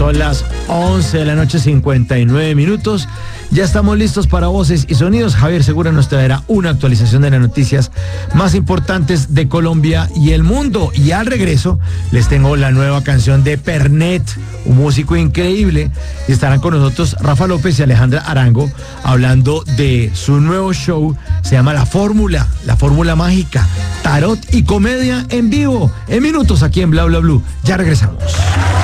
Son las 11 de la noche, 59 minutos. Ya estamos listos para Voces y Sonidos. Javier Segura nos traerá una actualización de las noticias más importantes de Colombia y el mundo. Y al regreso les tengo la nueva canción de Pernet, un músico increíble. Y estarán con nosotros Rafa López y Alejandra Arango hablando de su nuevo show. Se llama La Fórmula Mágica, tarot y comedia en vivo. En minutos aquí en Bla Bla Blue. Ya regresamos.